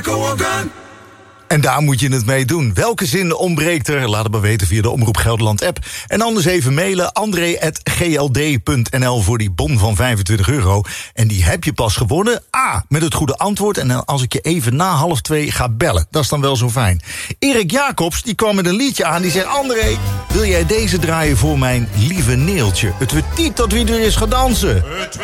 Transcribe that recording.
En daar moet je het mee doen. Welke zin ontbreekt er? Laat het maar weten via de Omroep Gelderland app. En anders even mailen andré@gld.nl voor die bon van €25. En die heb je pas gewonnen. Met het goede antwoord. En dan als ik je even na 1:30 ga bellen. Dat is dan wel zo fijn. Erik Jacobs die kwam met een liedje aan. Die zegt: André, wil jij deze draaien voor mijn lieve Neeltje? Het wordt tijd dat we weer eens gaan dansen.